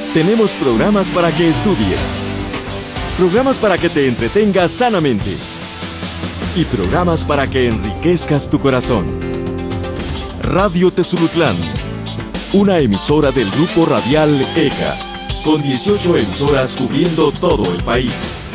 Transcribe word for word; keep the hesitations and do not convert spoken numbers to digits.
Tenemos programas para que estudies, programas para que te entretengas sanamente y programas para que enriquezcas tu corazón. Radio Tezulutlán, una emisora del Grupo Radial E C A, con dieciocho emisoras cubriendo todo el país.